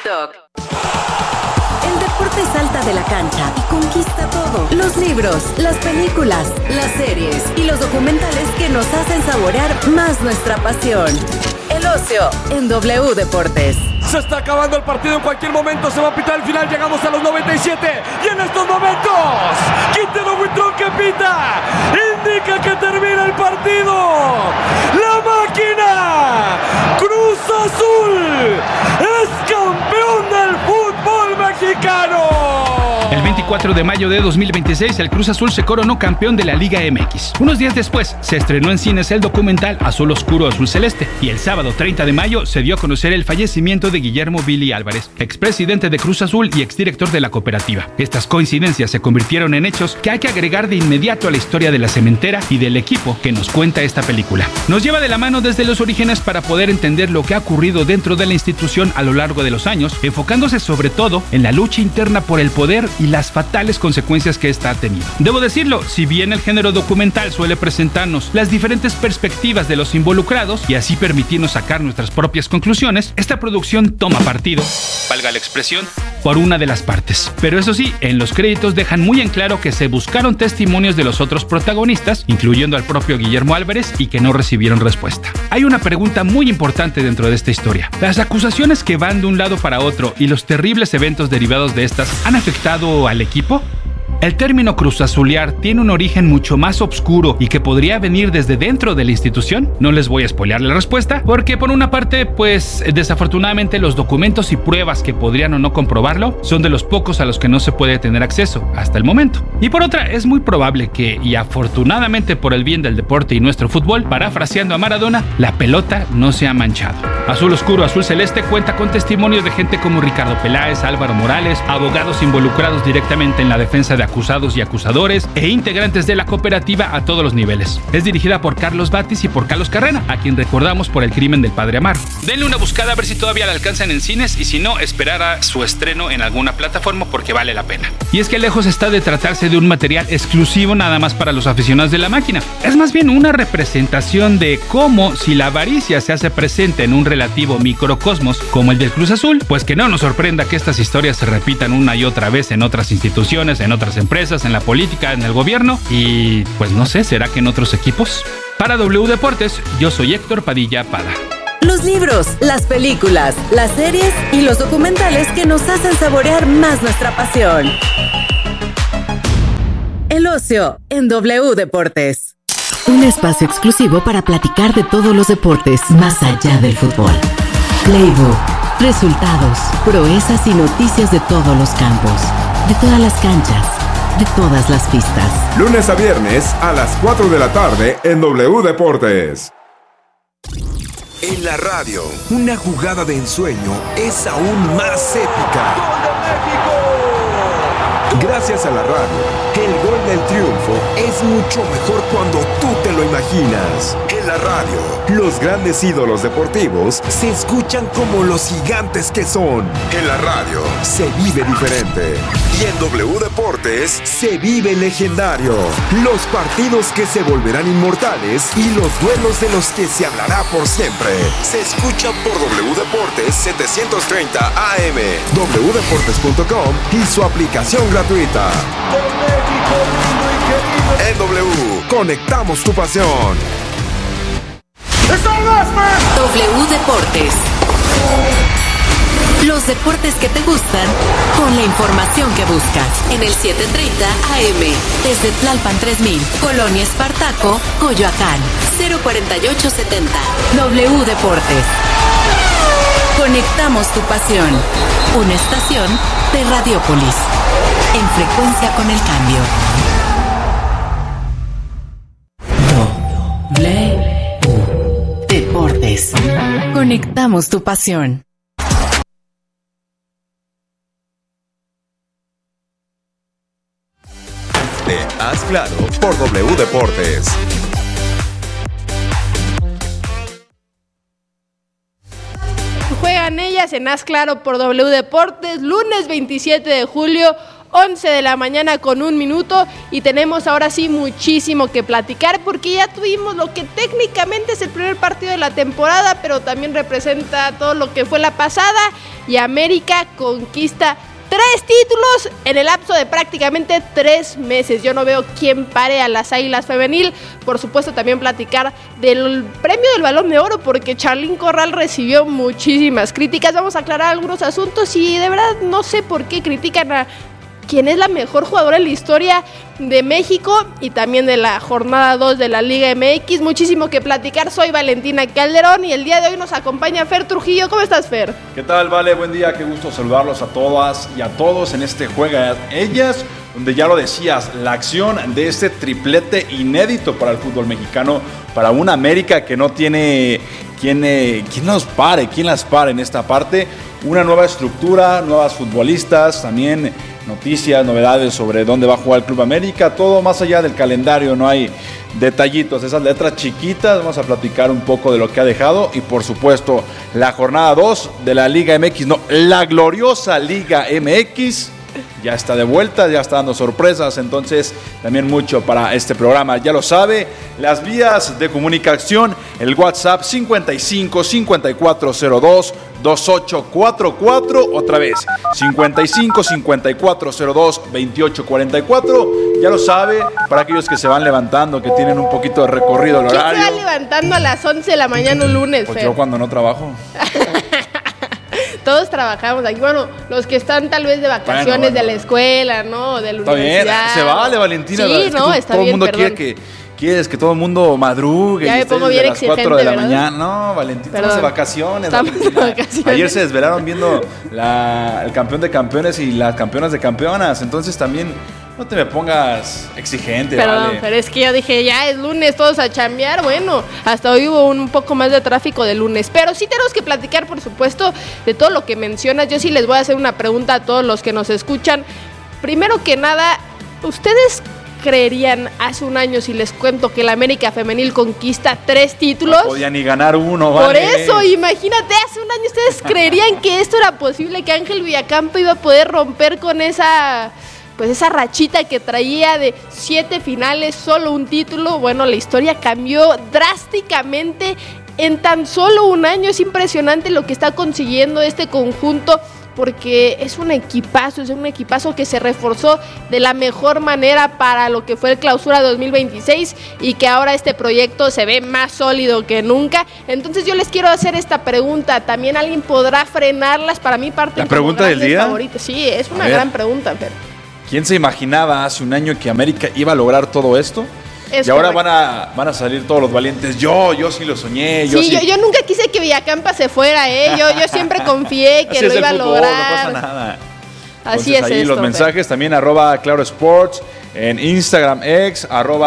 TikTok. El deporte salta de la cancha y conquista todo. Los libros, las películas, las series y los documentales que nos hacen saborear más nuestra pasión. El ocio en W Deportes. Se está acabando el partido, en cualquier momento se va a pitar el final, llegamos a los 97 y en estos momentos Quintero Huitrón que pita indica que termina el partido. La máquina Cruz Azul es campeón del fútbol mexicano. El 24 de mayo de 2026, el Cruz Azul se coronó campeón de la Liga MX. Unos días después, se estrenó en cines el documental Azul Oscuro, Azul Celeste. Y el sábado 30 de mayo se dio a conocer el fallecimiento de Guillermo Billy Álvarez, expresidente de Cruz Azul y exdirector de la cooperativa. Estas coincidencias se convirtieron en hechos que hay que agregar de inmediato a la historia de la cementera y del equipo que nos cuenta esta película. Nos lleva de la mano desde los orígenes para poder entender lo que ha ocurrido dentro de la institución a lo largo de los años, enfocándose sobre todo en la lucha interna por el poder y las fatales consecuencias que esta ha tenido. Debo decirlo, si bien el género documental suele presentarnos las diferentes perspectivas de los involucrados y así permitirnos sacar nuestras propias conclusiones, esta producción toma partido, valga la expresión, por una de las partes. Pero eso sí, en los créditos dejan muy en claro que se buscaron testimonios de los otros protagonistas, incluyendo al propio Guillermo Álvarez, y que no recibieron respuesta. Hay una pregunta muy importante dentro de esta historia. ¿Las acusaciones que van de un lado para otro y los terribles eventos derivados de estas han afectado al equipo? El término cruzazulear tiene un origen mucho más oscuro y que podría venir desde dentro de la institución. No les voy a spoilear la respuesta, porque por una parte, pues desafortunadamente los documentos y pruebas que podrían o no comprobarlo son de los pocos a los que no se puede tener acceso hasta el momento. Y por otra, es muy probable que, y afortunadamente por el bien del deporte y nuestro fútbol, parafraseando a Maradona, la pelota no se ha manchado. Azul Oscuro, Azul Celeste cuenta con testimonios de gente como Ricardo Peláez, Álvaro Morales, abogados involucrados directamente en la defensa de acusados y acusadores e integrantes de la cooperativa a todos los niveles. Es dirigida por Carlos Batis y por Carlos Carrera, a quien recordamos por el crimen del padre Amaro. Denle una buscada a ver si todavía la alcanzan en cines y si no, esperar a su estreno en alguna plataforma porque vale la pena. Y es que lejos está de tratarse de un material exclusivo nada más para los aficionados de la máquina. Es más bien una representación de cómo, si la avaricia se hace presente en un relativo microcosmos como el del Cruz Azul, pues que no nos sorprenda que estas historias se repitan una y otra vez en otras instituciones, en otras empresas, en la política, en el gobierno y pues no sé, ¿será que en otros equipos? Para W Deportes, yo soy Héctor Padilla Pada. Los libros, las películas, las series y los documentales que nos hacen saborear más nuestra pasión. El ocio en W Deportes. Un espacio exclusivo para platicar de todos los deportes más allá del fútbol. Playbook, resultados, proezas y noticias de todos los campos, de todas las canchas, de todas las pistas. Lunes a viernes a las 4 de la tarde en W Deportes. En la radio, una jugada de ensueño es aún más épica. ¡Gol de México! Gracias a la radio, el gol del triunfo es mucho mejor cuando tú te lo imaginas. En la radio, los grandes ídolos deportivos se escuchan como los gigantes que son. En la radio, se vive diferente. Y en W Deportes, se vive legendario. Los partidos que se volverán inmortales y los duelos de los que se hablará por siempre. Se escuchan por W Deportes 730 AM, wdeportes.com y su aplicación gratuita. En W, conectamos tu pasión. W Deportes. Los deportes que te gustan con la información que buscas. En el 730 AM. Desde Tlalpan 3000, Colonia Espartaco, Coyoacán. 04870. W Deportes. Conectamos tu pasión. Una estación de Radiopolis. En frecuencia con el cambio. W Deportes. Conectamos tu pasión. Haz claro por W Deportes. Juegan ellas en Haz Claro por W Deportes, lunes 27 de julio, 11 de la mañana con 1 minuto y tenemos ahora sí muchísimo que platicar porque ya tuvimos lo que técnicamente es el primer partido de la temporada, pero también representa todo lo que fue la pasada y América conquista 3 títulos en el lapso de prácticamente 3 meses. Yo no veo quién pare a las Águilas femenil. Por supuesto también platicar del premio del Balón de Oro porque Charlín Corral recibió muchísimas críticas. Vamos a aclarar algunos asuntos y de verdad no sé por qué critican a quien es la mejor jugadora en la historia de México y también de la jornada 2 de la Liga MX. Muchísimo que platicar. Soy Valentina Calderón y el día de hoy nos acompaña Fer Trujillo. ¿Cómo estás, Fer? ¿Qué tal, Vale? Buen día, qué gusto saludarlos a todas y a todos en este Juega Ellas, donde ya lo decías, la acción de este triplete inédito para el fútbol mexicano, para una América que no tiene quién las pare en esta parte. Una nueva estructura, nuevas futbolistas, también noticias, novedades sobre dónde va a jugar el Club América, todo más allá del calendario, no hay detallitos, esas letras chiquitas, vamos a platicar un poco de lo que ha dejado y por supuesto la jornada 2 de la Liga MX, la gloriosa Liga MX, ya está de vuelta, ya está dando sorpresas, entonces también mucho para este programa, ya lo sabe, las vías de comunicación, el WhatsApp 55 5402 2844, otra vez 55 5402 2844, ya lo sabe, para aquellos que se van levantando, que tienen un poquito de recorrido el horario. ¿Quién se va levantando a las 11 de la mañana un lunes, Pues Fer? yo cuando no trabajo. Todos trabajamos aquí, bueno, los que están tal vez de vacaciones bueno. De la escuela, ¿no? De la está universidad. Bien, se vale, Valentina. Sí, no, está bien, todo el mundo quieres que todo el mundo madrugue ya y esté desde las 4 de la ¿verdad? mañana. No, Valentina, estamos de vacaciones. Estamos de vacaciones. Ayer se desvelaron viendo el campeón de campeones y las campeonas de campeonas, entonces también no te me pongas exigente, Perdón, vale. Pero es que yo dije, ya es lunes, todos a chambear. Bueno, hasta hoy hubo un poco más de tráfico de lunes. Pero sí tenemos que platicar, por supuesto, de todo lo que mencionas. Yo sí les voy a hacer una pregunta a todos los que nos escuchan. Primero que nada, ¿ustedes creerían hace un año si les cuento que la América femenil conquista 3 títulos? No podía ni ganar uno, vale. Por eso, imagínate, hace un año ustedes creerían que esto era posible, que Ángel Villacampa iba a poder romper con esa rachita que traía de 7 finales, solo un título. Bueno, la historia cambió drásticamente en tan solo un año. Es impresionante lo que está consiguiendo este conjunto, porque es un equipazo que se reforzó de la mejor manera para lo que fue el Clausura 2026 y que ahora este proyecto se ve más sólido que nunca. Entonces yo les quiero hacer esta pregunta, ¿también alguien podrá frenarlas? Para mí parte ¿La pregunta del día? Favoritas. Sí, es una gran pregunta, Fer. ¿Quién se imaginaba hace un año que América iba a lograr todo esto? Es y ahora correcto. van a salir todos los valientes. Yo sí lo soñé. Yo nunca quise que Villacampa se fuera, yo siempre confié que lo iba a lograr. No pasa nada. Así entonces, es ahí esto, los mensajes también @Claro Sports, en Instagram X,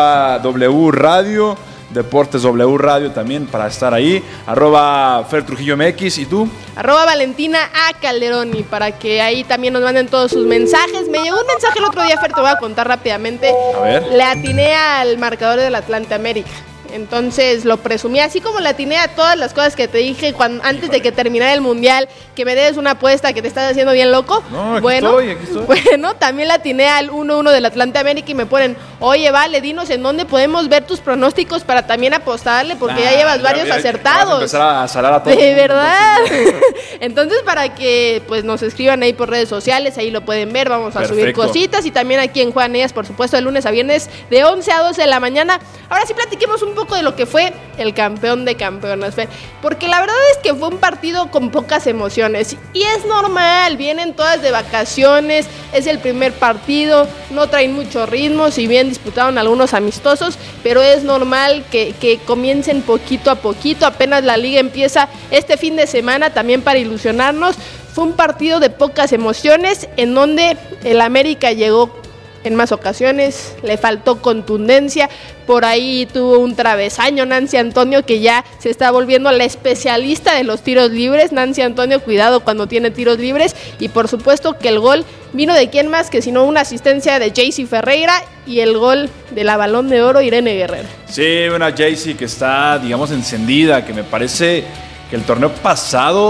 @W Radio, Deportes W Radio también para estar ahí, @Fer Trujillo MX, ¿y tú? @Valentina A. Calderoni, para que ahí también nos manden todos sus mensajes. Me llegó un mensaje el otro día, Fer, te voy a contar rápidamente. A ver. Le atiné al marcador del Atlante América. Entonces lo presumí, así como le atiné a todas las cosas que te dije antes de que terminara el Mundial, que me des una apuesta que te estás haciendo bien loco. No, aquí estoy. Bueno, también le atiné al 1-1 del Atlante América y me ponen, oye, vale, dinos en dónde podemos ver tus pronósticos para también apostarle, porque ya llevas varios acertados. Vas a empezar a salar a todos. De verdad. Entonces, para que pues nos escriban ahí por redes sociales, ahí lo pueden ver, vamos a subir cositas y también aquí en Juegan Ellas, por supuesto, de lunes a viernes de 11 a 12 de la mañana. Ahora sí platiquemos un poco de lo que fue el campeón de campeonas, Fer, porque la verdad es que fue un partido con pocas emociones y es normal, vienen todas de vacaciones, es el primer partido, no traen mucho ritmo, si bien disputaron algunos amistosos, pero es normal que comiencen poquito a poquito, apenas la liga empieza este fin de semana también para ilusionarnos. Fue un partido de pocas emociones en donde el América llegó en más ocasiones, le faltó contundencia, por ahí tuvo un travesaño Nancy Antonio, que ya se está volviendo la especialista de los tiros libres. Nancy Antonio, cuidado cuando tiene tiros libres, y por supuesto que el gol vino de quién más que sino una asistencia de Jaycee Ferreira y el gol de la Balón de Oro Irene Guerrero. Sí, una Jaycee que está, digamos, encendida, que me parece que el torneo pasado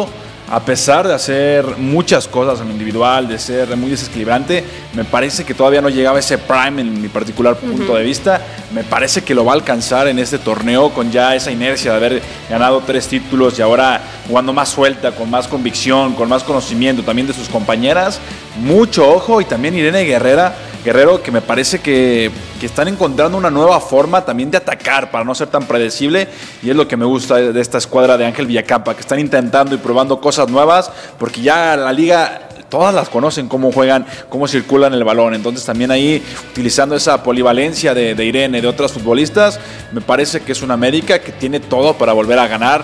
a pesar de hacer muchas cosas en lo individual, de ser muy desequilibrante, me parece que todavía no llegaba a ese prime en mi particular punto de vista. Me parece que lo va a alcanzar en este torneo con ya esa inercia de haber ganado 3 títulos y ahora jugando más suelta, con más convicción, con más conocimiento también de sus compañeras. Mucho ojo, y también Irene Guerrero, que me parece que están encontrando una nueva forma también de atacar para no ser tan predecible, y es lo que me gusta de esta escuadra de Ángel Villacampa, que están intentando y probando cosas nuevas, porque ya la liga todas las conocen, cómo juegan, cómo circulan el balón. Entonces también ahí, utilizando esa polivalencia de Irene, de otras futbolistas, me parece que es una América que tiene todo para volver a ganar,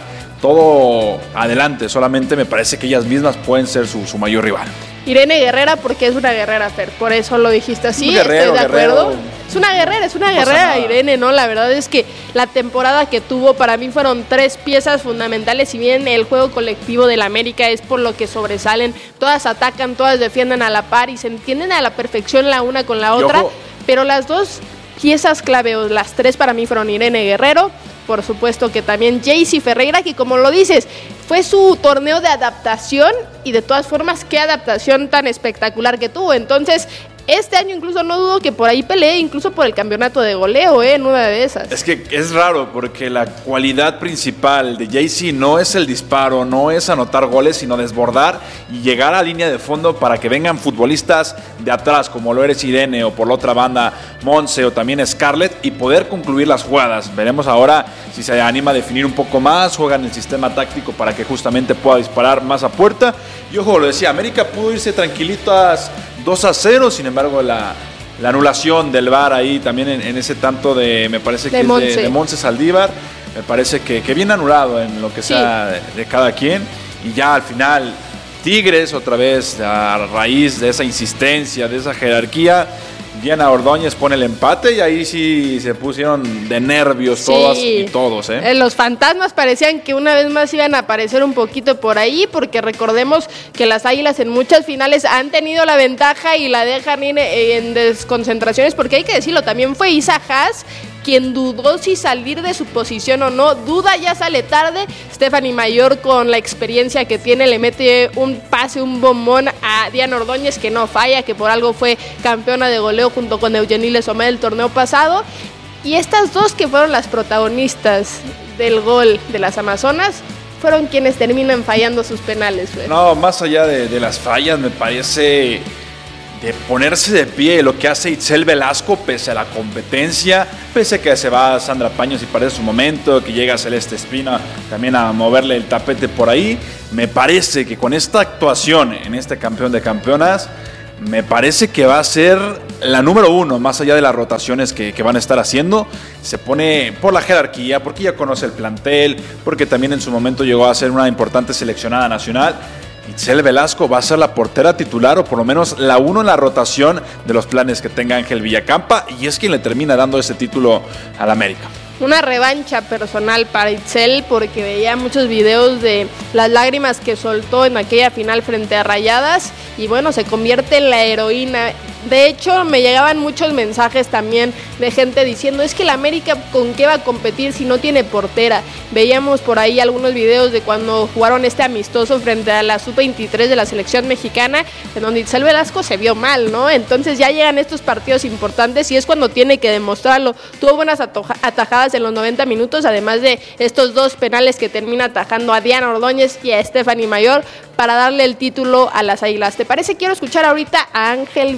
todo adelante, solamente me parece que ellas mismas pueden ser su mayor rival. Irene Guerrera, porque es una guerrera, Fer, por eso lo dijiste así, estoy de acuerdo. Es una guerrera Irene, ¿no? La verdad es que la temporada que tuvo, para mí fueron 3 piezas fundamentales. Si bien el juego colectivo del América es por lo que sobresalen, todas atacan, todas defienden a la par y se entienden a la perfección la una con la otra, pero las 2 piezas clave, o las 3 para mí, fueron Irene Guerrero, por supuesto que también Jaycee Ferreira, que como lo dices, fue su torneo de adaptación, y de todas formas, qué adaptación tan espectacular que tuvo. Entonces, este año incluso no dudo que por ahí pelee incluso por el campeonato de goleo, en una de esas. Es que es raro, porque la cualidad principal de Jaycee no es el disparo, no es anotar goles, sino desbordar y llegar a línea de fondo para que vengan futbolistas de atrás, como lo eres Irene, o por la otra banda Monse, o también Scarlett, y poder concluir las jugadas. Veremos ahora si se anima a definir un poco más, juegan el sistema táctico para que justamente pueda disparar más a puerta. Y ojo, lo decía, América pudo irse tranquilitas 2-0, sin embargo la anulación del VAR ahí también en ese tanto de, me parece que es de Monse Saldívar, me parece que bien anulado en lo que sea de cada quien. Y ya al final Tigres otra vez, a raíz de esa insistencia, de esa jerarquía, Diana Ordóñez pone el empate, y ahí sí se pusieron de nervios todas y todos. Los fantasmas parecían que una vez más iban a aparecer un poquito por ahí, porque recordemos que las Águilas en muchas finales han tenido la ventaja y la dejan ir en desconcentraciones, porque hay que decirlo, también fue Isa Haas quien dudó si salir de su posición o no. Duda, ya sale tarde. Stephanie Mayor, con la experiencia que tiene, le mete un pase, un bombón a Diana Ordóñez, que no falla, que por algo fue campeona de goleo junto con Eugenie Lesomé el torneo pasado. Y estas 2 que fueron las protagonistas del gol de las Amazonas fueron quienes terminan fallando sus penales. No, más allá de las fallas, me parece de ponerse de pie lo que hace Itzel Velasco pese a la competencia, pese a que se va Sandra Paños y parece su momento, que llega Celeste Espina también a moverle el tapete por ahí. Me parece que con esta actuación en este campeón de campeonas, me parece que va a ser la número 1, más allá de las rotaciones que van a estar haciendo. Se pone por la jerarquía, porque ya conoce el plantel, porque también en su momento llegó a ser una importante seleccionada nacional. Itzel Velasco va a ser la portera titular, o por lo menos la 1 en la rotación de los planes que tenga Ángel Villacampa, y es quien le termina dando ese título al América. Una revancha personal para Itzel, porque veía muchos videos de las lágrimas que soltó en aquella final frente a Rayadas, y bueno, se convierte en la heroína. De hecho, me llegaban muchos mensajes también de gente diciendo, es que la América ¿con qué va a competir si no tiene portera? Veíamos por ahí algunos videos de cuando jugaron este amistoso frente a la Sub-23 de la selección mexicana, en donde Itzel Velasco se vio mal, ¿no? Entonces ya llegan estos partidos importantes y es cuando tiene que demostrarlo. Tuvo buenas atajadas en los 90 minutos, además de estos 2 penales que termina atajando a Diana Ordóñez y a Stephanie Mayor para darle el título a las Águilas. ¿Te parece? Quiero escuchar ahorita a Ángel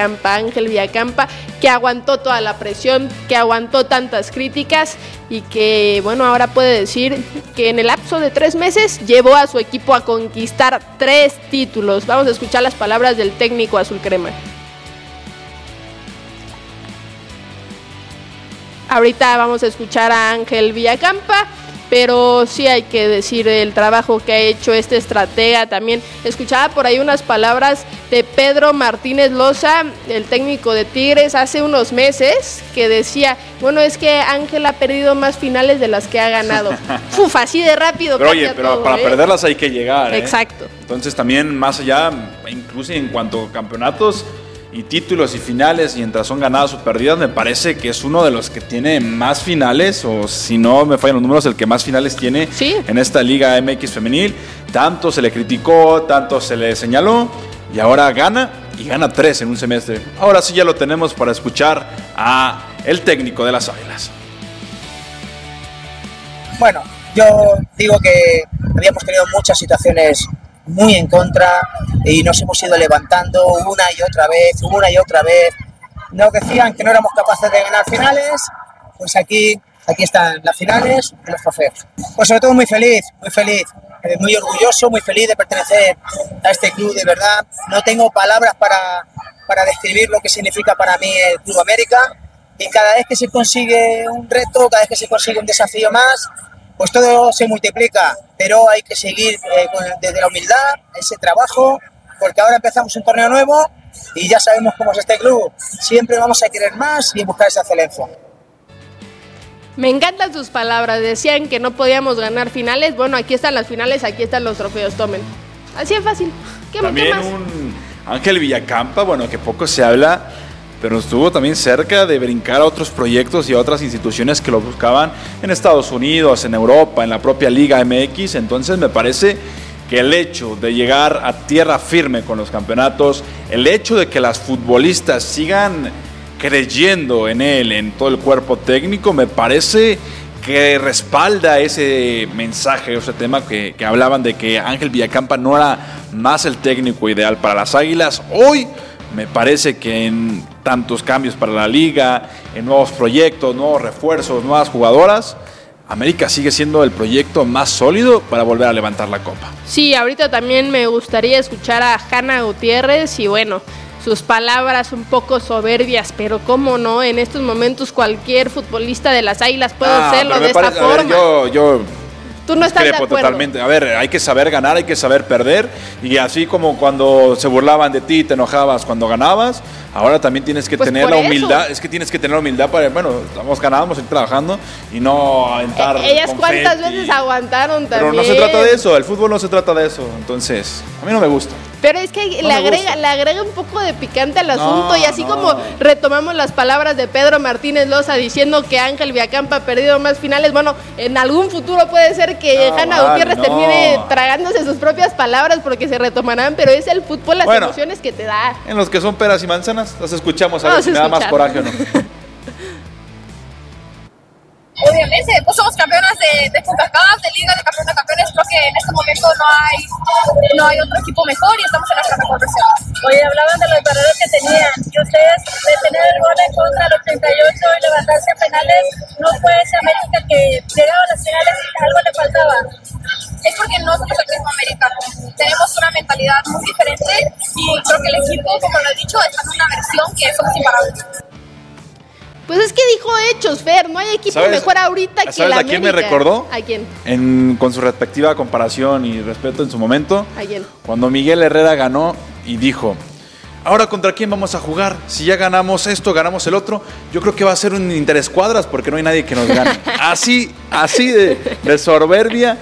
Villacampa, que aguantó toda la presión, que aguantó tantas críticas y que, bueno, ahora puede decir que en el lapso de 3 meses llevó a su equipo a conquistar 3 títulos. Vamos a escuchar las palabras del técnico azul crema. Ahorita vamos a escuchar a Ángel Villacampa, pero sí hay que decir el trabajo que ha hecho este estratega. También escuchaba por ahí unas palabras de Pedro Martínez Loza, el técnico de Tigres, hace unos meses, que decía, bueno, es que Ángel ha perdido más finales de las que ha ganado. Uf, así de rápido. Pero oye, pero todo, para perderlas hay que llegar. Exacto. Entonces también, más allá, incluso en cuanto a campeonatos, y títulos y finales, mientras son ganadas o perdidas, me parece que es uno de los que tiene más finales, o si no me fallan los números, el que más finales tiene en esta Liga MX femenil. Tanto se le criticó, tanto se le señaló, y ahora gana, y gana 3 en un semestre. Ahora sí ya lo tenemos para escuchar a el técnico de las Águilas. Bueno, yo digo que habíamos tenido muchas situaciones muy en contra y nos hemos ido levantando una y otra vez. Nos decían que no éramos capaces de ganar finales, pues aquí están las finales y los trofeos. Pues sobre todo muy feliz, muy orgulloso, muy feliz de pertenecer a este club, de verdad. No tengo palabras para describir lo que significa para mí el Club América, y cada vez que se consigue un reto, cada vez que se consigue un desafío más, pues todo se multiplica, pero hay que seguir desde la humildad, ese trabajo, porque ahora empezamos un torneo nuevo y ya sabemos cómo es este club. Siempre vamos a querer más y buscar esa excelencia. Me encantan sus palabras. Decían que no podíamos ganar finales. Bueno, aquí están las finales, aquí están los trofeos. Tomen. Así es fácil. ¿Qué más? Un Ángel Villacampa, bueno, que poco se habla, pero estuvo también cerca de brincar a otros proyectos y a otras instituciones que lo buscaban en Estados Unidos, en Europa, en la propia Liga MX. Entonces me parece que el hecho de llegar a tierra firme con los campeonatos, el hecho de que las futbolistas sigan creyendo en él, en todo el cuerpo técnico, me parece que respalda ese mensaje, ese tema que hablaban de que Ángel Villacampa no era más el técnico ideal para las Águilas. Hoy me parece que en tantos cambios para la liga, en nuevos proyectos, nuevos refuerzos, nuevas jugadoras, América sigue siendo el proyecto más sólido para volver a levantar la copa. Sí, ahorita también me gustaría escuchar a Hanna Gutiérrez y bueno, sus palabras un poco soberbias, pero cómo no, en estos momentos cualquier futbolista de las Águilas puede hacerlo de esta forma. Yo tú no estás de acuerdo. Totalmente. A ver, hay que saber ganar, hay que saber perder, y así como cuando se burlaban de ti, te enojabas cuando ganabas, ahora también tienes que tener la humildad. Es que tienes que tener la humildad para, bueno, ganábamos, ir trabajando y no aventar ellas cuántas veces aguantaron también. Pero no se trata de eso, el fútbol no se trata de eso, entonces a mí no me gusta. Pero es que le agrega un poco de picante al asunto, y así como retomamos las palabras de Pedro Martínez Loza diciendo que Ángel Villacampa ha perdido más finales, bueno, en algún futuro puede ser que Hanna Gutiérrez termine tragándose sus propias palabras porque se retomarán, pero es el fútbol, las emociones que te da. En los que son peras y manzanas, las escuchamos a ver si me da más coraje o no. Obviamente, pues somos campeonas de CONCACAF, de Liga de Campeones. Creo que en este momento no hay otro equipo mejor y estamos en nuestra mejor versión. Oye, hablaban de los errores que tenían, y ustedes de tener el gol en contra al 88 y levantarse a penales, no fue ese América que llegaba a las finales y algo le faltaba. Es porque no somos el mismo América, tenemos una mentalidad muy diferente y creo que el equipo, como lo he dicho, está en una versión que somos imparables. Pues es que dijo hechos, Fer, no hay equipo mejor ahorita que la América. ¿A quién me recordó? ¿A quién? Con su respectiva comparación y respeto en su momento. ¿A quién? Cuando Miguel Herrera ganó y dijo, ahora ¿contra quién vamos a jugar? Si ya ganamos esto, ganamos el otro, yo creo que va a ser un interescuadras porque no hay nadie que nos gane. Así de soberbia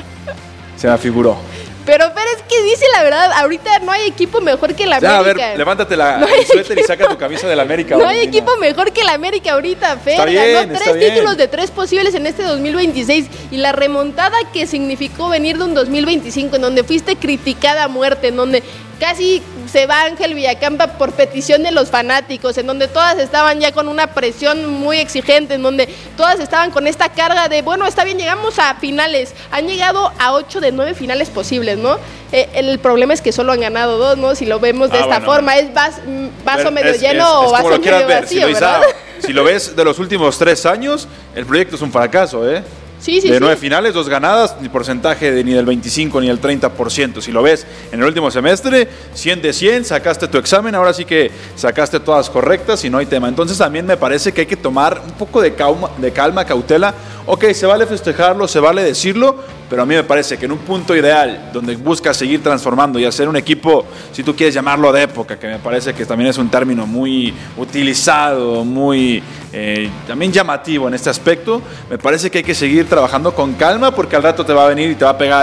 se me figuró. Pero es que dice la verdad, ahorita no hay equipo mejor que la América. A ver, levántate el suéter y saca tu camisa de la América. No hay equipo mejor que la América ahorita, Fer. Ganó 3 títulos de 3 posibles en este 2026 y la remontada que significó venir de un 2025 en donde fuiste criticada a muerte, en donde casi se va Ángel Villacampa por petición de los fanáticos, en donde todas estaban ya con una presión muy exigente, en donde todas estaban con esta carga de, bueno, está bien, llegamos a finales, han llegado a 8 de 9 finales posibles, ¿no? El problema es que solo han ganado 2, ¿no? Si lo vemos de esta forma, es vaso medio lleno o vaso medio vacío, ¿verdad? Si lo ves de los últimos 3 años, el proyecto es un fracaso, ¿eh? Sí, de 9 finales, 2 ganadas, ni porcentaje ni del 25 ni del 30%. Si lo ves en el último semestre, 100 de 100, sacaste tu examen, ahora sí que sacaste todas correctas y no hay tema. Entonces también me parece que hay que tomar un poco de calma, cautela. Ok, se vale festejarlo, se vale decirlo, pero a mí me parece que en un punto ideal, donde buscas seguir transformando y hacer un equipo, si tú quieres llamarlo de época, que me parece que también es un término muy utilizado, muy también llamativo en este aspecto, me parece que hay que seguir trabajando con calma porque al rato te va a venir y te va a pegar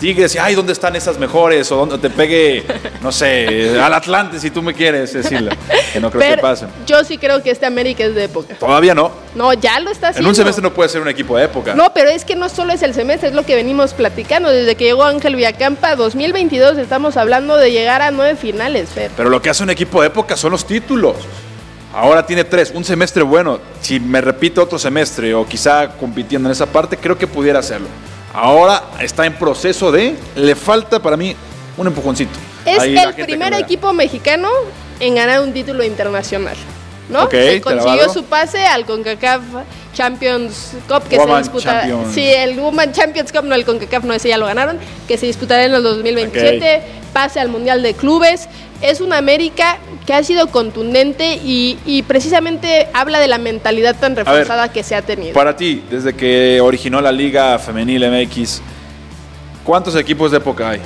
Tigres, ay, ¿dónde están esas mejores? O donde te pegue, no sé, al Atlante, si tú me quieres decirlo. Que no creo que pase. Yo sí creo que América es de época. Todavía no. No, ya lo está haciendo. En un semestre no puede ser un equipo de época. No, pero es que no solo es el semestre, es lo que venimos platicando. Desde que llegó Ángel Villacampa, 2022, estamos hablando de llegar a 9 finales, Fer. Pero lo que hace un equipo de época son los títulos. Ahora tiene 3, un semestre bueno. Si me repite otro semestre o quizá compitiendo en esa parte, creo que pudiera hacerlo. Ahora está en proceso le falta para mí un empujoncito. Es el primer equipo mexicano en ganar un título internacional, ¿no? Okay, consiguió su pase al CONCACAF Champions Cup que Woman se disputa. Champions. Sí, el Woman Champions Cup, no el CONCACAF, no, ese ya lo ganaron, que se disputará en el 2027, pase al Mundial de Clubes. Es una América que ha sido contundente y precisamente habla de la mentalidad tan reforzada que se ha tenido. Para ti, desde que originó la Liga Femenil MX, ¿cuántos equipos de época hay?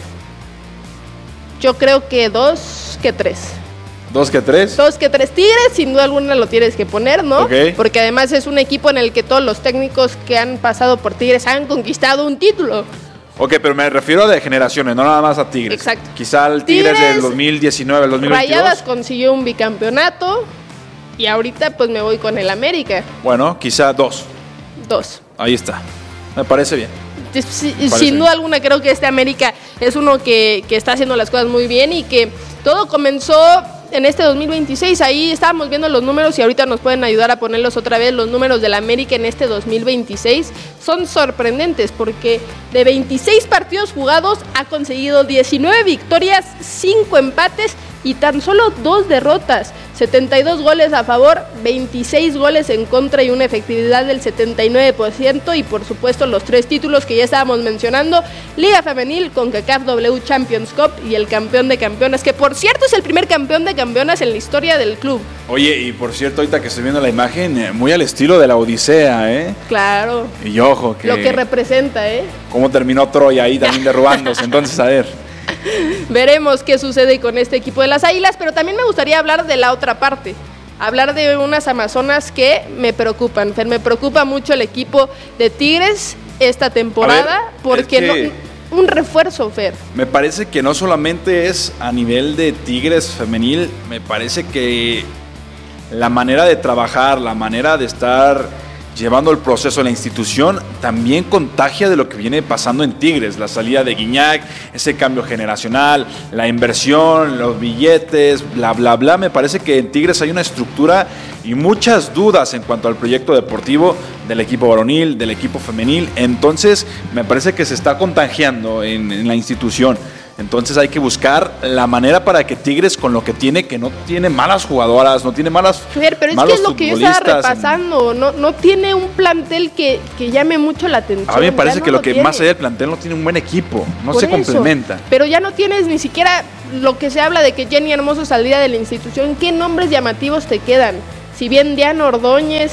Yo creo que 2 que 3. ¿2 que 3? 2 que 3. Tigres, sin duda alguna lo tienes que poner, ¿no? Okay. Porque además es un equipo en el que todos los técnicos que han pasado por Tigres han conquistado un título. Ok, pero me refiero de generaciones, no nada más a Tigres. Exacto. Quizá el Tigres del 2019, el 2022. Rayadas consiguió un bicampeonato y ahorita pues me voy con el América. Bueno, quizá 2. 2. Ahí está. Me parece bien. Sin duda alguna creo que América es uno que está haciendo las cosas muy bien y que todo comenzó en este 2026, ahí estábamos viendo los números y ahorita nos pueden ayudar a ponerlos otra vez. Los números del América en este 2026 son sorprendentes porque de 26 partidos jugados ha conseguido 19 victorias, 5 empates y tan solo 2 derrotas. 72 goles a favor, 26 goles en contra y una efectividad del 79%. Y por supuesto los 3 títulos que ya estábamos mencionando: Liga Femenil, CONCACAF W Champions Cup y el campeón de campeonas, que por cierto es el primer campeón de campeonas en la historia del club. Oye, y por cierto, ahorita que estoy viendo la imagen, muy al estilo de la Odisea, ¿eh? Claro. Y ojo, que... lo que representa, ¿eh? Cómo terminó Troya ahí también derrubándose. Entonces, a ver... Veremos qué sucede con este equipo de las Águilas, pero también me gustaría hablar de la otra parte, hablar de unas amazonas que me preocupan. Fer, me preocupa mucho el equipo de Tigres esta temporada, porque un refuerzo, Fer. Me parece que no solamente es a nivel de Tigres femenil, me parece que la manera de trabajar, la manera de estar llevando el proceso de la institución, también contagia de lo que viene pasando en Tigres. La salida de Guiñac, ese cambio generacional, la inversión, los billetes, bla, bla, bla. Me parece que en Tigres hay una estructura y muchas dudas en cuanto al proyecto deportivo del equipo varonil, del equipo femenil. Entonces, me parece que se está contagiando en la institución. Entonces hay que buscar la manera para que Tigres, con lo que tiene, que no tiene malas jugadoras, no tiene pero es que es lo que yo estaba repasando, no tiene un plantel que llame mucho la atención. A mí me parece que lo que más allá del plantel no tiene un buen equipo, no se complementa. Pero ya no tienes ni siquiera lo que se habla de que Jenny Hermoso saldría de la institución. ¿Qué nombres llamativos te quedan? Si bien Diana Ordóñez,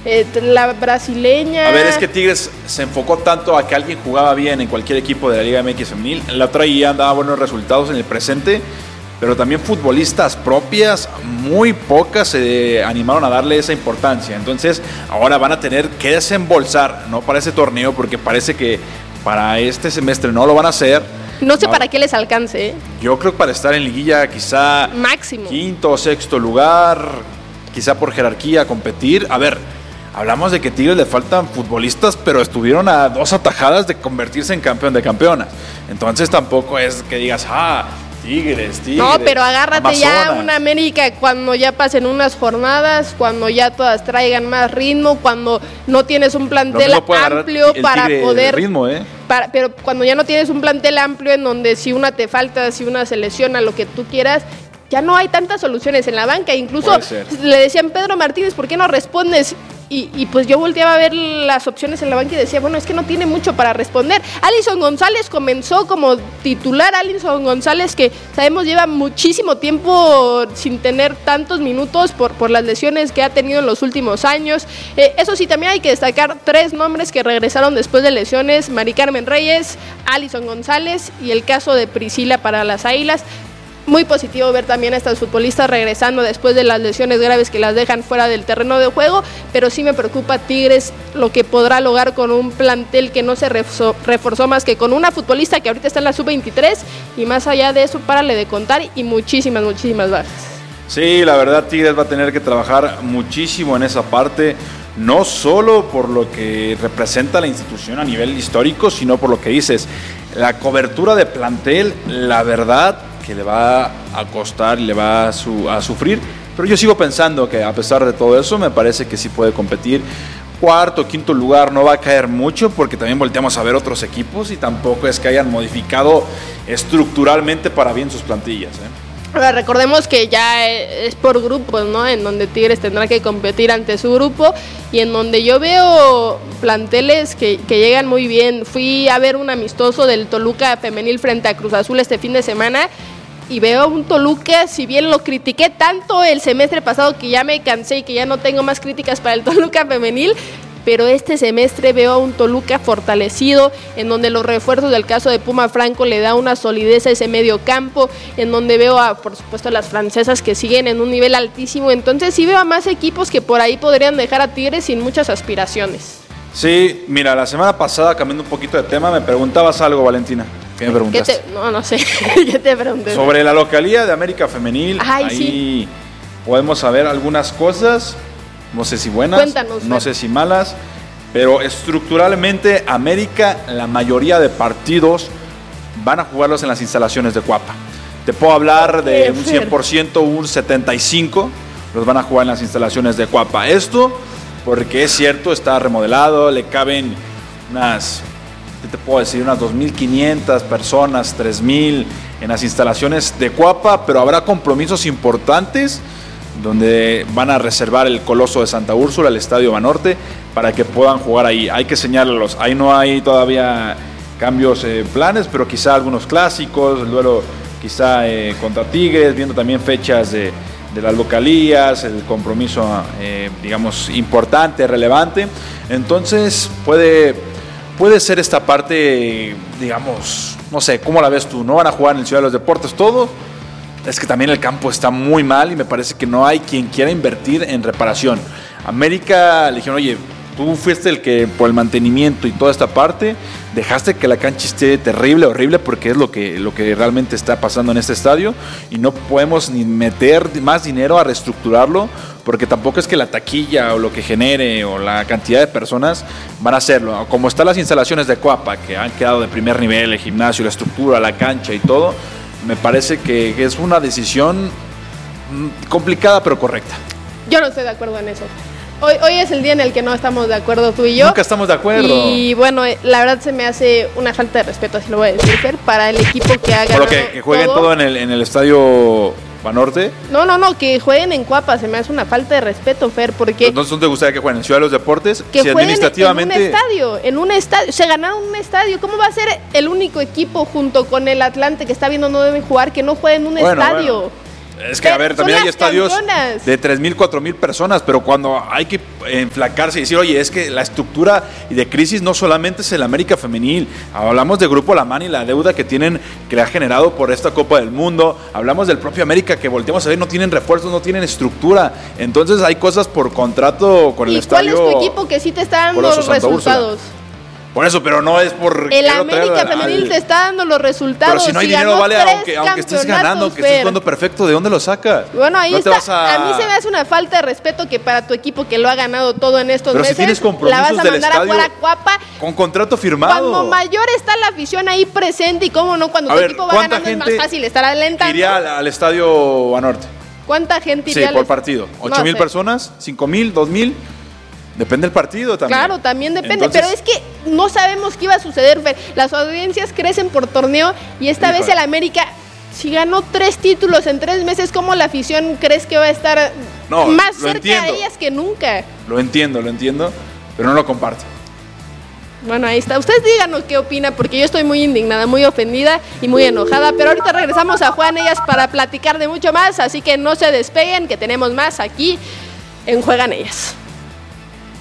la brasileña... A ver, es que Tigres se enfocó tanto a que alguien jugaba bien en cualquier equipo de la Liga MX femenil, la traía, daba buenos resultados en el presente, pero también futbolistas propias, muy pocas se animaron a darle esa importancia. Entonces ahora van a tener que desembolsar, no para ese torneo, porque parece que para este semestre no lo van a hacer. No sé para qué les alcance, ¿eh? Yo creo que para estar en liguilla quizá máximo 5º o 6º lugar, quizá por jerarquía competir. A ver, hablamos de que Tigres le faltan futbolistas, pero estuvieron a 2 atajadas de convertirse en campeón de campeonas. Entonces tampoco es que digas, Tigres. No, pero agárrate ya una América cuando ya pasen unas jornadas, cuando ya todas traigan más ritmo, cuando no tienes un plantel amplio para poder... ritmo, pero cuando ya no tienes un plantel amplio en donde si una te falta, si una se lesiona, lo que tú quieras... Ya no hay tantas soluciones en la banca. Incluso le decían, Pedro Martínez, ¿por qué no respondes? Y pues yo volteaba a ver las opciones en la banca y decía, bueno, es que no tiene mucho para responder. Alison González comenzó como titular. Alison González, que sabemos lleva muchísimo tiempo sin tener tantos minutos por las lesiones que ha tenido en los últimos años. Eso sí, también hay que destacar 3 nombres que regresaron después de lesiones: Mari Carmen Reyes, Alison González y el caso de Priscila para las Águilas. muy positivo ver también a estas futbolistas regresando después de las lesiones graves que las dejan fuera del terreno de juego, pero sí me preocupa Tigres lo que podrá lograr con un plantel que no se reforzó más que con una futbolista que ahorita está en la sub-23 y más allá de eso, párale de contar y muchísimas bajas. Sí, la verdad Tigres va a tener que trabajar muchísimo en esa parte, no solo por lo que representa la institución a nivel histórico, sino por lo que dices, la cobertura de plantel, la verdad que le va a costar y le va a sufrir, pero yo sigo pensando que a pesar de todo eso, me parece que sí puede competir. Cuarto, quinto lugar no va a caer mucho porque también volteamos a ver otros equipos y tampoco es que hayan modificado estructuralmente para bien sus plantillas, Ahora recordemos que ya es por grupos, ¿no? En donde Tigres tendrá que competir ante su grupo y en donde yo veo planteles que llegan muy bien. Fui a ver un amistoso del Toluca femenil frente a Cruz Azul este fin de semana y veo un Toluca, si bien lo critiqué tanto el semestre pasado que ya me cansé y que ya no tengo más críticas para el Toluca femenil, pero este semestre veo a un Toluca fortalecido, en donde los refuerzos del caso de Puma Franco le da una solidez a ese medio campo, en donde veo a, por supuesto, a las francesas que siguen en un nivel altísimo, entonces sí veo a más equipos que por ahí podrían dejar a Tigres sin muchas aspiraciones. Sí, mira, la semana pasada, cambiando un poquito de tema, me preguntabas algo, Valentina. ¿Qué me preguntaste? No sé, ¿qué te pregunté? Sobre la localía de América Femenil, ahí sí podemos saber algunas cosas, no sé si buenas, cuéntanos, no sé si malas, pero estructuralmente América, la mayoría de partidos van a jugarlos en las instalaciones de Cuapa. Te puedo hablar de un 100%, un 75%, los van a jugar en las instalaciones de Cuapa. Esto porque es cierto, está remodelado, le caben unas, ¿qué te puedo decir? Unas 2.500 personas, 3.000 en las instalaciones de Cuapa, pero habrá compromisos importantes donde van a reservar el Coloso de Santa Úrsula, el Estadio Banorte, para que puedan jugar ahí. Hay que señalarlos, ahí no hay todavía cambios, planes, pero quizá algunos clásicos, el duelo quizá contra Tigres, viendo también fechas de las localías, el compromiso, digamos, importante, relevante. Entonces puede ser esta parte, digamos, no sé, ¿cómo la ves tú? ¿No van a jugar en el Ciudad de los Deportes todo? Es que también el campo está muy mal y me parece que no hay quien quiera invertir en reparación. América le dijeron, oye, tú fuiste el que por el mantenimiento y toda esta parte dejaste que la cancha esté terrible, horrible, porque es lo que realmente está pasando en este estadio y no podemos ni meter más dinero a reestructurarlo porque tampoco es que la taquilla o lo que genere o la cantidad de personas van a hacerlo. Como están las instalaciones de Cuapa, que han quedado de primer nivel, el gimnasio, la estructura, la cancha y todo, me parece que es una decisión complicada pero correcta. Yo no estoy de acuerdo en eso. Hoy es el día en el que no estamos de acuerdo tú y yo. Nunca estamos de acuerdo. Y bueno, la verdad se me hace una falta de respeto, así lo voy a decir, Fer, para el equipo que ha ganado. ¿Por lo que jueguen todo en el Estadio Banorte? No, que jueguen en Cuapa, se me hace una falta de respeto, Fer, porque... Entonces, ¿dónde te gustaría que jueguen? ¿En Ciudad de los Deportes? Que si jueguen administrativamente... en un estadio, se ganaron un estadio. ¿Cómo va a ser el único equipo junto con el Atlante que está viendo no deben jugar, que no jueguen en un estadio? Bueno. Es que, a ver, también hay estadios de 3.000, 4.000 personas, pero cuando hay que enflacarse y decir, oye, es que la estructura y de crisis no solamente es el América Femenil, hablamos de Grupo Lamán y la deuda que le ha generado por esta Copa del Mundo, hablamos del propio América que volteamos a ver, no tienen refuerzos, no tienen estructura, entonces hay cosas por contrato con el estadio. ¿Y cuál es tu equipo que sí te está dando los resultados? Por eso, pero no es por... El América Femenil te está dando los resultados. Pero si no hay dinero, vale, aunque estés ganando, que estés jugando perfecto, ¿de dónde lo sacas? Bueno, ahí está. A mí se me hace una falta de respeto que para tu equipo que lo ha ganado todo en estos meses, si tienes compromisos la vas a mandar a jugar a Cuapa. Con contrato firmado. Cuando mayor está la afición ahí presente y cómo no, cuando tu equipo va ganando es más fácil estar alentando. ¿Iría al Estadio Banorte? ¿Cuánta gente iría? Sí, por partido. ¿8,000 personas? ¿5,000? ¿2,000? Depende del partido también. Claro, también depende, pero es que no sabemos qué iba a suceder, Fer. Las audiencias crecen por torneo y esta vez el América, si ganó 3 títulos en 3 meses, ¿cómo la afición crees que va a estar más cerca de ellas que nunca? Lo entiendo, pero no lo comparto. Bueno, ahí está. Ustedes díganos qué opina, porque yo estoy muy indignada, muy ofendida y muy enojada, pero ahorita regresamos a Juegan Ellas para platicar de mucho más, así que no se despeguen, que tenemos más aquí en Juegan Ellas.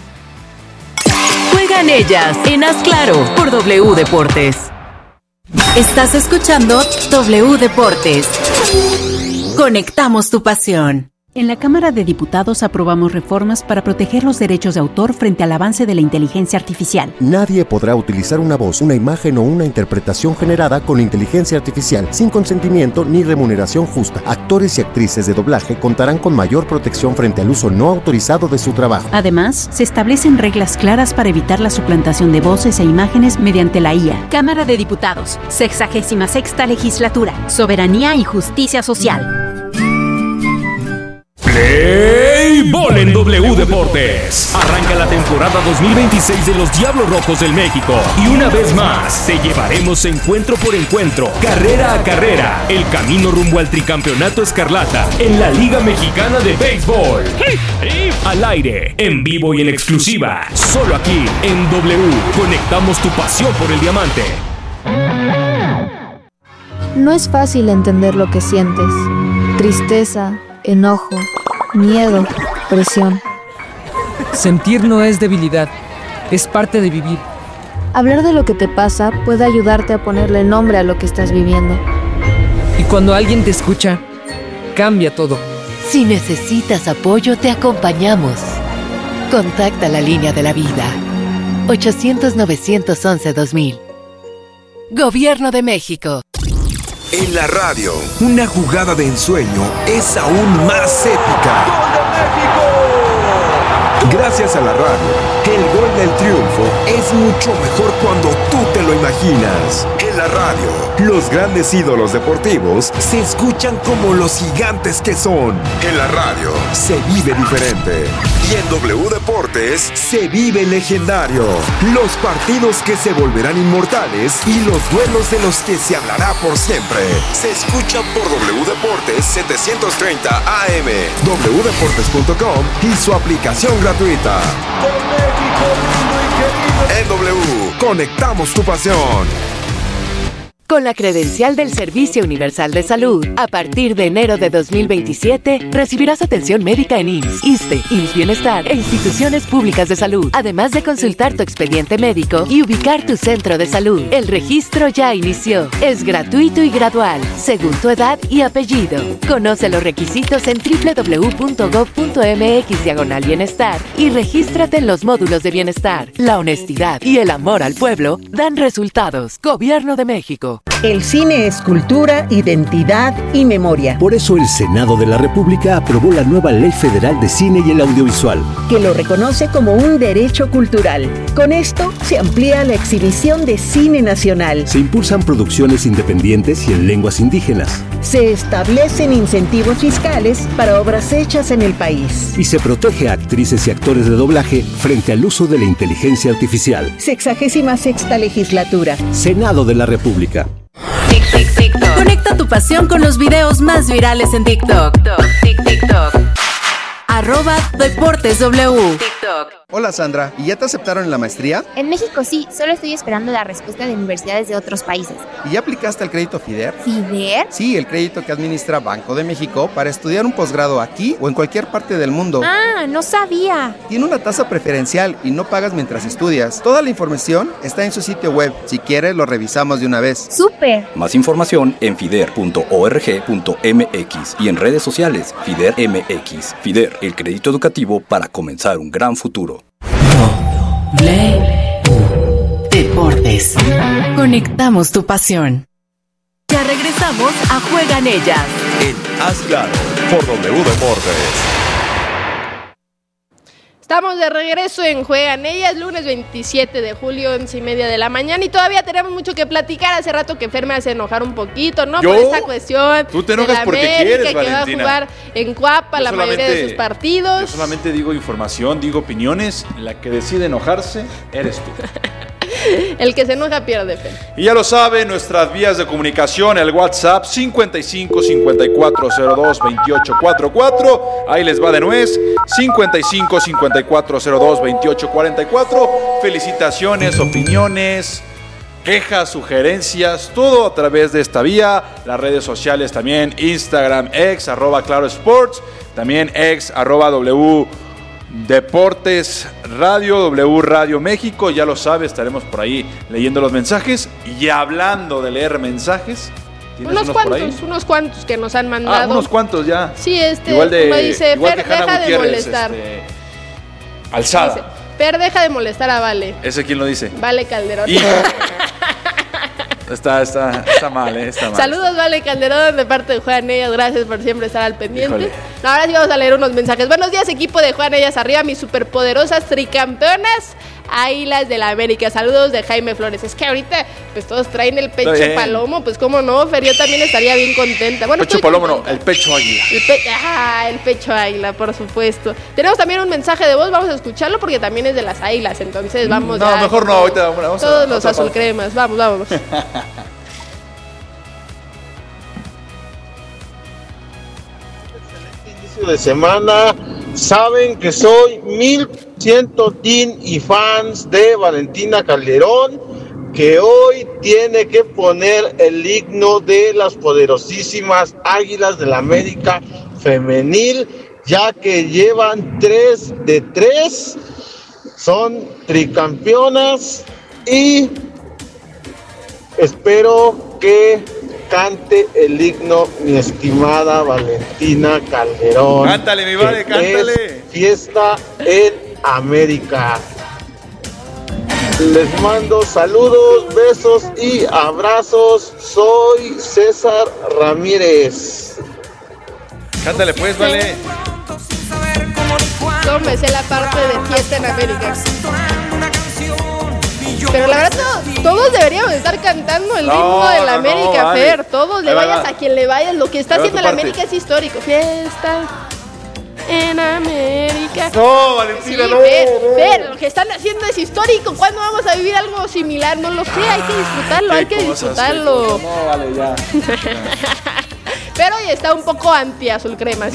Juegan Ellas en Haz Claro por W Deportes. Estás escuchando W Deportes. Conectamos tu pasión. En la Cámara de Diputados aprobamos reformas para proteger los derechos de autor frente al avance de la inteligencia artificial. Nadie podrá utilizar una voz, una imagen o una interpretación generada con inteligencia artificial sin consentimiento ni remuneración justa. Actores y actrices de doblaje contarán con mayor protección frente al uso no autorizado de su trabajo. Además, se establecen reglas claras para evitar la suplantación de voces e imágenes mediante la IA. Cámara de Diputados, 66ª Legislatura, Soberanía y Justicia Social. Play Ball en W Deportes. Arranca la temporada 2026 de los Diablos Rojos del México. Y una vez más, te llevaremos encuentro por encuentro, carrera a carrera, el camino rumbo al tricampeonato escarlata en la Liga Mexicana de Béisbol. Al aire, en vivo y en exclusiva, solo aquí en W. Conectamos tu pasión por el diamante. No es fácil entender lo que sientes. Tristeza, enojo, miedo, presión. Sentir no es debilidad, es parte de vivir. Hablar de lo que te pasa puede ayudarte a ponerle nombre a lo que estás viviendo. Y cuando alguien te escucha, cambia todo. Si necesitas apoyo, te acompañamos. Contacta la línea de la vida. 800-911-2000. Gobierno de México. En la radio, una jugada de ensueño es aún más épica. ¡Gol de México! Gracias a la radio, el gol del triunfo es mucho mejor cuando tú te lo imaginas. En la radio, los grandes ídolos deportivos se escuchan como los gigantes que son. En la radio, se vive diferente. Y en W Deportes, se vive legendario. Los partidos que se volverán inmortales y los duelos de los que se hablará por siempre. Se escuchan por W Deportes 730 AM, wdeportes.com y su aplicación gratuita. En W, conectamos tu pasión. Con la credencial del Servicio Universal de Salud, a partir de enero de 2027, recibirás atención médica en IMSS, ISSSTE, IMSS Bienestar e instituciones públicas de salud, además de consultar tu expediente médico y ubicar tu centro de salud. El registro ya inició. Es gratuito y gradual, según tu edad y apellido. Conoce los requisitos en www.gov.mx/bienestar y regístrate en los módulos de bienestar. La honestidad y el amor al pueblo dan resultados. Gobierno de México. El cine es cultura, identidad y memoria. Por eso el Senado de la República aprobó la nueva Ley Federal de Cine y el Audiovisual, que lo reconoce como un derecho cultural. Con esto se amplía la exhibición de cine nacional. Se impulsan producciones independientes y en lenguas indígenas. Se establecen incentivos fiscales para obras hechas en el país. Y se protege a actrices y actores de doblaje frente al uso de la inteligencia artificial. 66ª Legislatura. Senado de la República. TikTok. Conecta tu pasión con los videos más virales en TikTok. TikTok. @DeportesW. TikTok. Hola Sandra, ¿y ya te aceptaron en la maestría? En México sí, solo estoy esperando la respuesta de universidades de otros países. ¿Y ya aplicaste al crédito FIDER? ¿FIDER? Sí, el crédito que administra Banco de México para estudiar un posgrado aquí o en cualquier parte del mundo. Ah, no sabía. Tiene una tasa preferencial y no pagas mientras estudias. Toda la información está en su sitio web. Si quieres, lo revisamos de una vez. ¡Súper! Más información en fider.org.mx y en redes sociales FIDER MX. FIDER, el crédito educativo para comenzar un gran futuro. Deportes. Conectamos tu pasión. Ya regresamos a Juegan Ellas. En Haz Claro, por W Deportes. Estamos de regreso en Juegan Ellas, lunes 27 de julio, 11:30 de la mañana, y todavía tenemos mucho que platicar. Hace rato que Fer me hace enojar un poquito, ¿no? Por esta cuestión. Tú te enojas de la porque América, quieres, que Valentina. va a jugar en Cuapa la mayoría de sus partidos. Yo solamente digo información, digo opiniones. La que decide enojarse eres tú. El que se enoja pierde, Fer. Y ya lo sabe, nuestras vías de comunicación, el WhatsApp 55 5402 2844. Ahí les va de nuez. 55 5402 2844. Felicitaciones, opiniones, quejas, sugerencias, todo a través de esta vía. Las redes sociales también, Instagram, X, @ClaroSports, también X, @W Deportes Radio, W Radio México, ya lo sabe, estaremos por ahí leyendo los mensajes. Y hablando de leer mensajes, unos cuantos que nos han mandado. Unos cuantos ya. Sí, como dice Fer, deja de molestar. Alzada. Dice, Fer, deja de molestar a Vale. ¿Ese quién lo dice? Vale Calderón. Está mal, está mal. Saludos, Vale Calderón, de parte de Juan Ellas. Gracias por siempre estar al pendiente. Ahora sí vamos a leer unos mensajes. Buenos días, equipo de Juan Ellas arriba, mis superpoderosas tricampeonas Águilas de la América. Saludos de Jaime Flores. Es que ahorita pues todos traen el pecho palomo, pues cómo no, Fer, yo también estaría bien contenta. Bueno, pecho palomo no, el pecho águila. El pecho águila, por supuesto. Tenemos también un mensaje de voz, vamos a escucharlo porque también es de las Águilas, entonces vamos No, mejor no, ahorita vamos todos los azulcremas, vamos. De semana, saben que soy 100% team y fans de Valentina Calderón, que hoy tiene que poner el himno de las poderosísimas Águilas de la América femenil, ya que llevan 3 de 3, son tricampeonas y espero que cante el himno mi estimada Valentina Calderón. Cántale, mi Vale, cántale. Es fiesta en América. Les mando saludos, besos y abrazos. Soy César Ramírez. Cántale pues, Vale. Tómese la parte de fiesta en América. Pero la verdad, todos deberíamos estar cantando el himno de la América, vale. Fer. Todos le vayas a quien le vayas. Lo que está haciendo la América es histórico. Fiesta en América. No, Valentina, sí, no. Fer, lo que están haciendo es histórico. ¿Cuándo vamos a vivir algo similar? No lo sé, hay que disfrutarlo, No, vale, ya. Pero hoy está un poco anti-azul crema.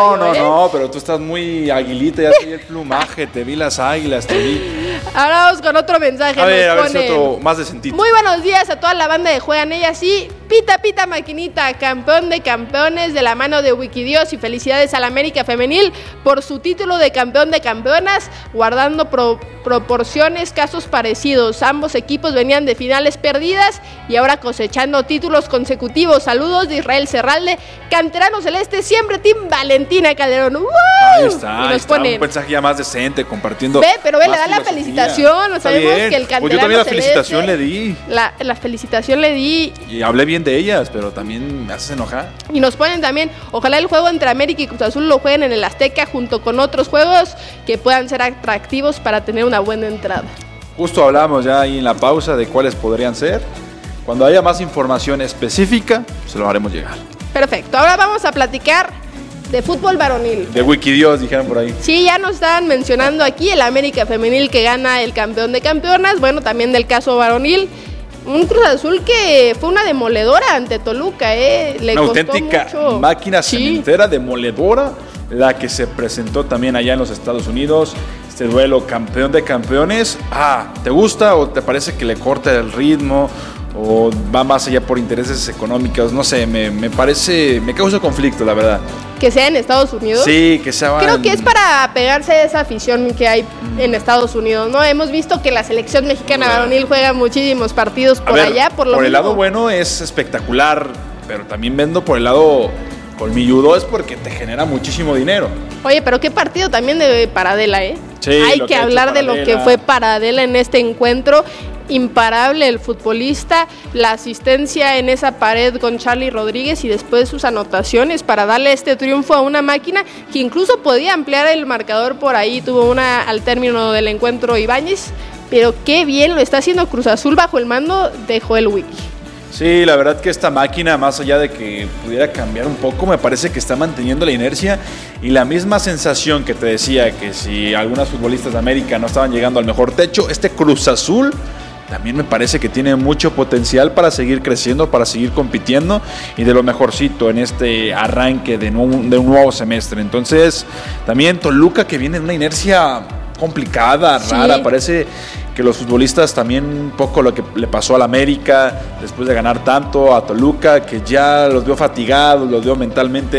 No, pero tú estás muy aguilita, ya te vi el plumaje, te vi las águilas, te vi. Ahora vamos con otro mensaje. A ver si otro más decentito. Muy buenos días a toda la banda de Juegan Ellas y pita pita maquinita, campeón de campeones de la mano de Wikidios, y felicidades al América Femenil por su título de campeón de campeonas, guardando proporciones, casos parecidos. Ambos equipos venían de finales perdidas y ahora cosechando títulos consecutivos. Saludos de Israel Serralde, canterano celeste, siempre team Valentina Calderón. Ahí está, un mensaje ya más decente, compartiendo. Pero le da la felicitación, sabemos que el canterano pues yo también la celeste, felicitación le di. La felicitación le di. Y hablé bien de ellas, pero también me haces enojar. Y nos ponen también, ojalá el juego entre América y Cruz Azul lo jueguen en el Azteca junto con otros juegos que puedan ser atractivos para tener una buena entrada. Justo hablamos ya ahí en la pausa de cuáles podrían ser. Cuando haya más información específica, se lo haremos llegar. Perfecto, ahora vamos a platicar de fútbol varonil. De Wikidios, dijeron por ahí. Sí, ya nos estaban mencionando aquí el América Femenil que gana el campeón de campeonas. Bueno, también del caso varonil. Un Cruz Azul que fue una demoledora ante Toluca, una auténtica máquina cementera, demoledora, la que se presentó también allá en los Estados Unidos. Este duelo campeón de campeones. ¿Te gusta o te parece que le corta el ritmo? ¿O va más allá por intereses económicos? No sé, me parece, me causa conflicto, la verdad. ¿Que sea en Estados Unidos? Sí, que sea. Creo que es para pegarse a esa afición que hay en Estados Unidos, ¿no? Hemos visto que la selección mexicana varonil juega muchísimos partidos por allá, por el lado bueno es espectacular, pero también vendo por el lado colmilludo, es porque te genera muchísimo dinero. Oye, pero qué partido también de Paradela, Sí, hay que hablar de lo que fue Paradela en este encuentro. Imparable el futbolista, la asistencia en esa pared con Charly Rodríguez y después sus anotaciones para darle este triunfo a una máquina que incluso podía ampliar el marcador por ahí. Tuvo una al término del encuentro Ibáñez, pero qué bien lo está haciendo Cruz Azul bajo el mando de Joel Wiki. Sí, la verdad que esta máquina, más allá de que pudiera cambiar un poco, me parece que está manteniendo la inercia y la misma sensación que te decía que si algunas futbolistas de América no estaban llegando al mejor techo, este Cruz Azul también me parece que tiene mucho potencial para seguir creciendo, para seguir compitiendo y de lo mejorcito en este arranque de un nuevo semestre. Entonces, también Toluca, que viene en una inercia complicada, rara, parece que los futbolistas también un poco lo que le pasó al América después de ganar tanto, a Toluca, que ya los veo fatigados, los veo mentalmente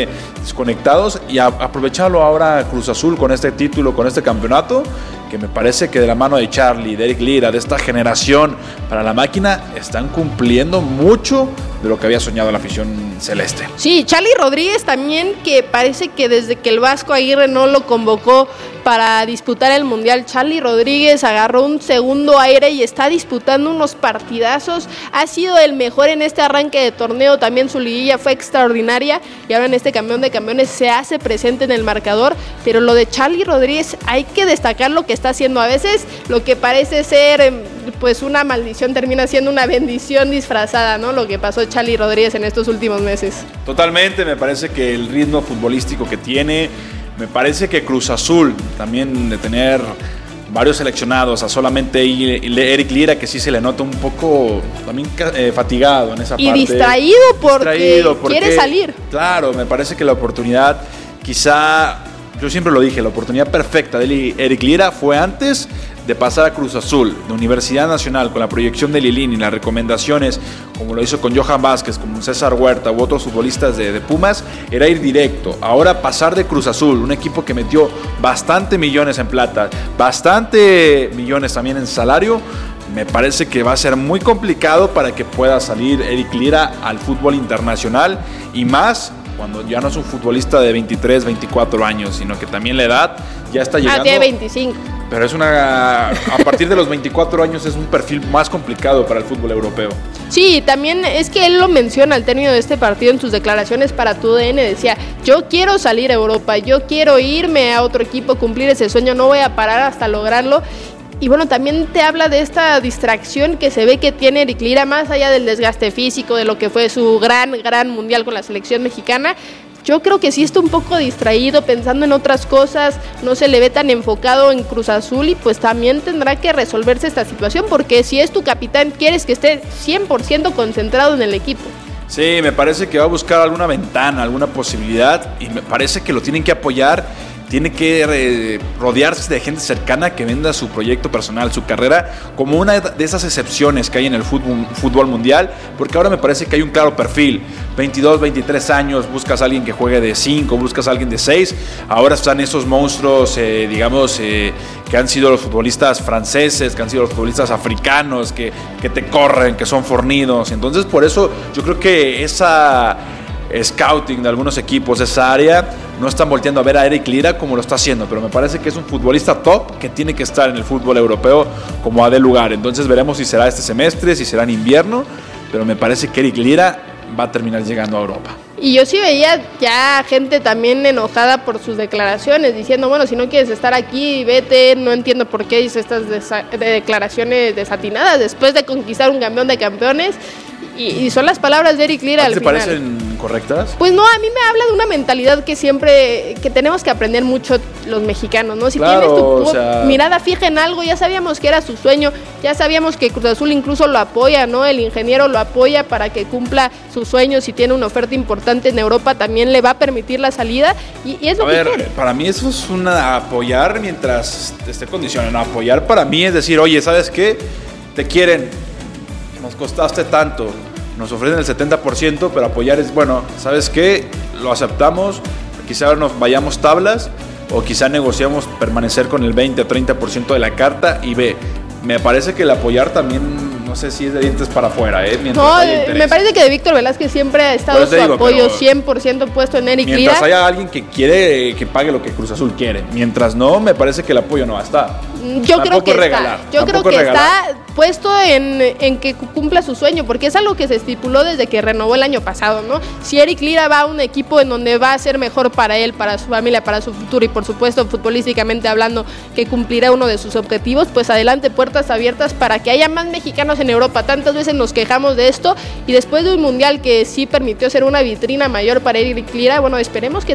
desconectados, y aprovecharlo ahora Cruz Azul con este título, con este campeonato, que me parece que de la mano de Charlie, de Eric Lira, de esta generación para la máquina, están cumpliendo mucho de lo que había soñado la afición celeste. Sí, Charlie Rodríguez también, que parece que desde que el Vasco Aguirre no lo convocó para disputar el Mundial, Charlie Rodríguez agarró un segundo aire y está disputando unos partidazos. Ha sido el mejor en este arranque de torneo, también su liguilla fue extraordinaria y ahora en este campeón de campeones se hace presente en el marcador, pero lo de Charlie Rodríguez hay que destacar lo que está haciendo. A veces lo que parece ser pues una maldición termina siendo una bendición disfrazada, ¿no? Lo que pasó Charlie Rodríguez en estos últimos meses. Totalmente, me parece que el ritmo futbolístico que tiene, me parece que Cruz Azul también de tener varios seleccionados, a solamente Eric Lira, que sí se le nota un poco también fatigado en esa parte. Y distraído porque quiere salir. Claro, me parece que la oportunidad, quizá, yo siempre lo dije, la oportunidad perfecta de Eric Lira fue antes de pasar a Cruz Azul, de Universidad Nacional, con la proyección de Lilini, las recomendaciones, como lo hizo con Johan Vázquez, como César Huerta u otros futbolistas de Pumas, era ir directo. Ahora pasar de Cruz Azul, un equipo que metió bastante millones en plata, bastante millones también en salario, me parece que va a ser muy complicado para que pueda salir Eric Lira al fútbol internacional, y más cuando ya no es un futbolista de 23, 24 años, sino que también la edad ya está llegando. Tiene 25. Pero a partir de los 24 años es un perfil más complicado para el fútbol europeo. Sí, también es que él lo menciona al término de este partido en sus declaraciones para TUDN, decía, yo quiero salir a Europa, yo quiero irme a otro equipo, cumplir ese sueño, no voy a parar hasta lograrlo. Y bueno, también te habla de esta distracción que se ve que tiene Eric Lira, más allá del desgaste físico, de lo que fue su gran mundial con la selección mexicana. Yo creo que sí está un poco distraído, pensando en otras cosas, no se le ve tan enfocado en Cruz Azul y pues también tendrá que resolverse esta situación, porque si es tu capitán, quieres que esté 100% concentrado en el equipo. Sí, me parece que va a buscar alguna ventana, alguna posibilidad, y me parece que lo tienen que apoyar. Tiene que rodearse de gente cercana que venda su proyecto personal, su carrera, como una de esas excepciones que hay en el fútbol mundial, porque ahora me parece que hay un claro perfil. 22, 23 años, buscas a alguien que juegue de 5, buscas a alguien de 6. Ahora están esos monstruos, que han sido los futbolistas franceses, que han sido los futbolistas africanos, que te corren, que son fornidos. Entonces, por eso yo creo que esa scouting de algunos equipos, esa área, no están volteando a ver a Eric Lira como lo está haciendo, pero me parece que es un futbolista top que tiene que estar en el fútbol europeo como a de lugar. Entonces veremos si será este semestre, si será en invierno, pero me parece que Eric Lira va a terminar llegando a Europa. Y yo sí veía ya gente también enojada por sus declaraciones, diciendo, bueno, si no quieres estar aquí, vete, no entiendo por qué dice estas declaraciones desatinadas después de conquistar un campeón de campeones. Y son las palabras de Eric Lira al final. ¿Te parecen correctas? Pues no, a mí me habla de una mentalidad que tenemos que aprender mucho los mexicanos, ¿no? Si tienes tu mirada fija en algo, ya sabíamos que era su sueño, ya sabíamos que Cruz Azul incluso lo apoya, ¿no? El ingeniero lo apoya para que cumpla sus sueños. Si tiene una oferta importante en Europa, también le va a permitir la salida y es lo que quiere. Para mí eso es apoyar mientras esté condicionado. Apoyar para mí es decir, oye, ¿sabes qué? Te quieren, nos costaste tanto, nos ofrecen el 70%, pero apoyar es, bueno, ¿sabes qué? Lo aceptamos, quizá nos vayamos tablas o quizá negociamos permanecer con el 20 o 30% de la carta y me parece que el apoyar también, no sé si es de dientes para afuera, me parece que de Víctor Velázquez siempre ha estado su apoyo 100% puesto en Eric Lira. Mientras haya alguien que quiere que pague lo que Cruz Azul quiere, mientras no, me parece que el apoyo no va a estar. Yo creo que está puesto en que cumpla su sueño, porque es algo que se estipuló desde que renovó el año pasado, ¿no? Si Eric Lira va a un equipo en donde va a ser mejor para él, para su familia, para su futuro y por supuesto futbolísticamente hablando que cumplirá uno de sus objetivos, pues adelante, puertas abiertas para que haya más mexicanos en Europa. Tantas veces nos quejamos de esto y después de un mundial que sí permitió ser una vitrina mayor para Eric Lira, bueno, esperemos que